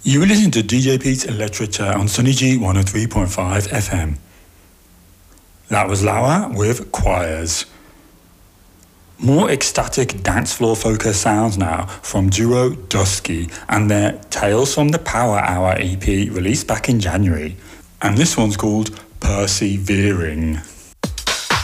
You were listening to DJ Pete's Literature on Sunny G 103.5 FM. That was Lawa with Choirs. More ecstatic dance floor focused sounds now from duo Dusky and their Tales from the Power Hour EP released back in January. And this one's called Persevering.